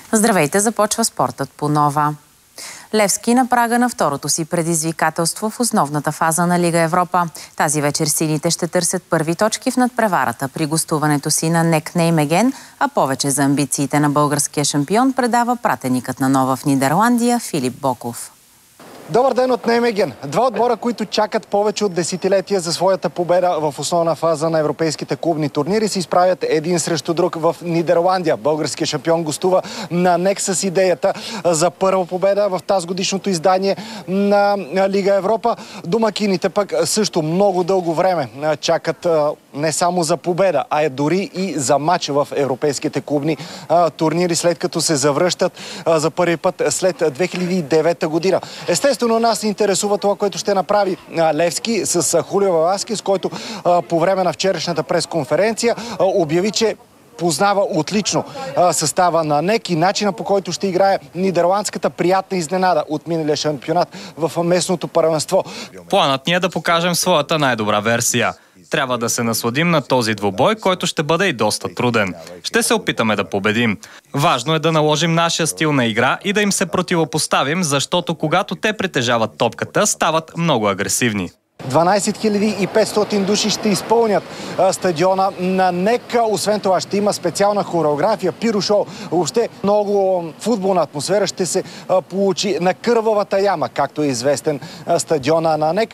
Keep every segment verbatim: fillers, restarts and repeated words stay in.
Здравейте, започва спортът по Нова. Левски на прага на второто си предизвикателство в основната фаза на Лига Европа. Тази вечер сините ще търсят първи точки в надпреварата при гостуването си на НЕК Неймеген, а повече за амбициите на българския шампион предава пратеникът на Нова в Нидерландия Филип Боков. Добър ден от Неймеген. Два отбора, които чакат повече от десетилетия за своята победа в основна фаза на европейските клубни турнири, се изправят един срещу друг в Нидерландия. Българският шампион гостува на НЕК с идеята за първа победа в тази годишното издание на Лига Европа. Домакините пък също много дълго време чакат не само за победа, а дори и за матч в европейските клубни турнири, след като се завръщат за първи път след две хиляди и девета година. Естествено, Естествено, нас интересува това, което ще направи Левски с Хулио Веласкес, който по време на вчерашната пресконференция обяви, че познава отлично състава на НЕК и начина, по който ще играе нидерландската приятна изненада от миналия шампионат в местното първенство. Планът ни е да покажем своята най-добра версия. Трябва да се насладим на този двубой, който ще бъде и доста труден. Ще се опитаме да победим. Важно е да наложим нашия стил на игра и да им се противопоставим, защото когато те притежават топката, стават много агресивни. дванадесет хиляди и петстотин души ще изпълнят стадиона на НЕК. Освен това ще има специална хореография, пирошоу. Въобще много футболна атмосфера ще се получи на Кървавата яма, както е известен стадиона на НЕК.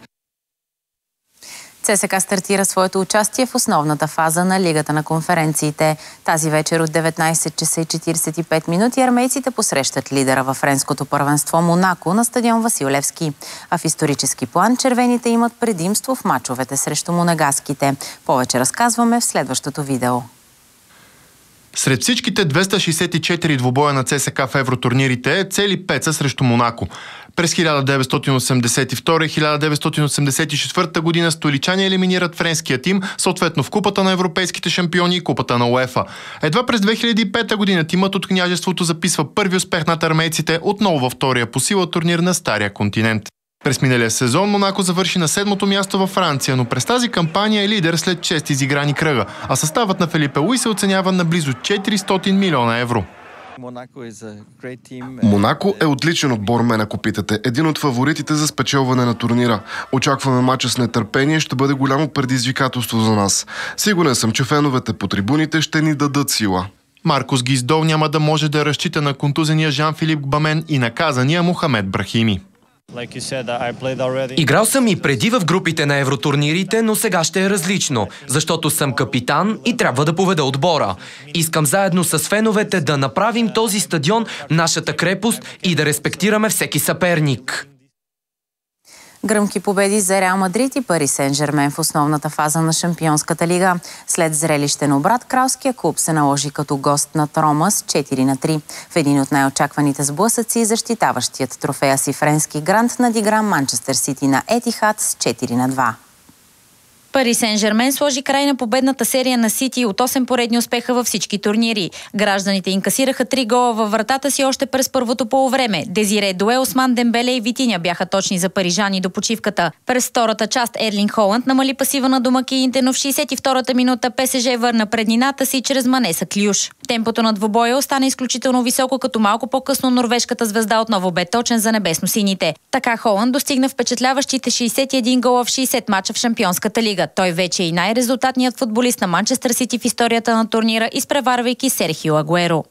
ЦСКА стартира своето участие в основната фаза на Лигата на конференциите. Тази вечер от деветнадесет часа и четиридесет и пет минути армейците посрещат лидера във френското първенство Монако на стадион Васил Левски. А в исторически план червените имат предимство в мачовете срещу монегаските. Повече разказваме в следващото видео. Сред всичките двеста шейсет и четири двубоя на ЦСКА в евротурнирите цели пет са срещу Монако. През хиляда деветстотин осемдесет и втора и хиляда деветстотин осемдесет и четвърта година столичани елиминират френския тим, съответно в Купата на европейските шампиони и Купата на УЕФА. Едва през две хиляди и пета година тимът от княжеството записва първи успех над армейците, отново във втория по сила турнир на Стария континент. През миналия сезон Монако завърши на седмото място във Франция, но през тази кампания е лидер след шест изиграни кръга, а съставът на Фелипе Луи се оценява на близо четиристотин милиона евро. Монако е отличен отбор, ме ако питате. Един от фаворитите за спечелване на турнира. Очакваме мача с нетърпение, ще бъде голямо предизвикателство за нас. Сигурен съм, че феновете по трибуните ще ни дадат сила. Маркос Гиздол няма да може да разчита на контузения Жан-Филип Гбамен и наказания Мохамед Брахими. Играл съм и преди в групите на евротурнирите, но сега ще е различно, защото съм капитан и трябва да поведа отбора. Искам заедно с феновете да направим този стадион нашата крепост и да респектираме всеки съперник. Гръмки победи за Реал Мадрид и Пари Сен-Жермен в основната фаза на Шампионската лига. След зрелищен обрат, кралския клуб се наложи като гост над Рома с четири на три. В един от най-очакваните сблъсъци защитаващият трофея си френски грант надигра Манчестър Сити на Етихад с четири на два. Пари Сен-Жермен сложи край на победната серия на Сити от осем поредни успеха във всички турнири. Гражданите инкасираха три гола във вратата си още през първото полувреме. Дезире Дуе, Осман Дембеле и Витиня бяха точни за парижани до почивката. През втората част Ерлинг Холанд намали пасива на домакините, но в шейсет и втората минута ПСЖ върна преднината си чрез Манеса Клюш. Темпото на двубоя остана изключително високо, като малко по-късно норвежката звезда отново бе точен за небесно-сините. Така Холанд достигна впечатляващите шейсет и един гола в шейсет мача в Шампионската лига. Той вече е и най-резултатният футболист на Манчестър Сити в историята на турнира, изпреварвайки Серхио Агуеро.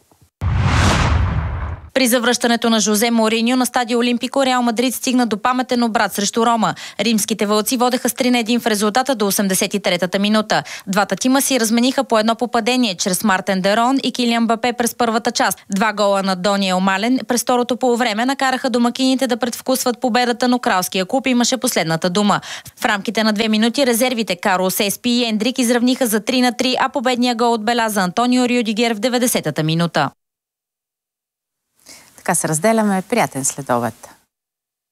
При завръщането на Жозе Мориньо на стадио Олимпико, Реал Мадрид стигна до паметен обрат срещу Рома. Римските вълци водеха с три на един в резултата до осемдесет и третата минута. Двата тима си размениха по едно попадение чрез Мартен Дерон и Килиан Мбапе през първата част. Два гола на Дониел Мален през второто полувреме накараха домакините да предвкусват победата, но кралския клуб имаше последната дума. В рамките на две минути резервите Карлос Еспи и Ендрик изравниха за три на три, а победния гол отбеляза Антонио Рюдигер в деветдесетата минута. Така се разделяме. Приятен следобед.